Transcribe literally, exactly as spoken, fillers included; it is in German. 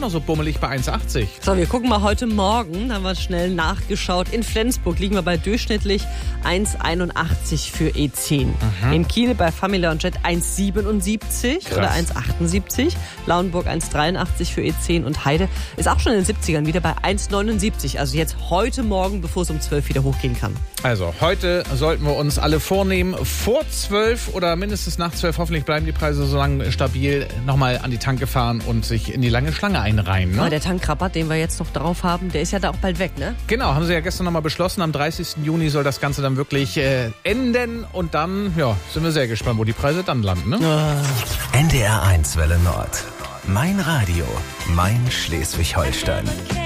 noch so bummelig bei eins achtzig. So, wir gucken mal heute Morgen, da haben wir schnell nachgeschaut. In Flensburg liegen wir bei durchschnittlich eins einundachtzig für E zehn. Mhm. In Kiel bei Famila und Jet eins siebenundsiebzig oder eins achtundsiebzig. Lauenburg eins dreiundachtzig für E zehn und Heide ist auch schon in den siebzigern wieder bei eins neunundsiebzig. Also jetzt heute Morgen, bevor es um zwölf wieder hochgehen kann. Also heute sollten wir uns alle vornehmen, vor zwölf oder mindestens nach zwölf, hoffentlich bleiben die Preise so lange stabil, nochmal an die Tanke fahren und sich in die lange Schlange einreihen. Ne? Aber der Tankrabatt, den wir jetzt noch drauf haben, der ist ja da auch bald weg, ne? Genau, haben sie ja gestern nochmal beschlossen. Am dreißigsten Juni soll das Ganze dann wirklich äh, enden. Und dann, ja, sind wir sehr gespannt, wo die Preise dann landen. Ne? Oh. N D R eins Welle Nord. Mein Radio, mein Schleswig-Holstein.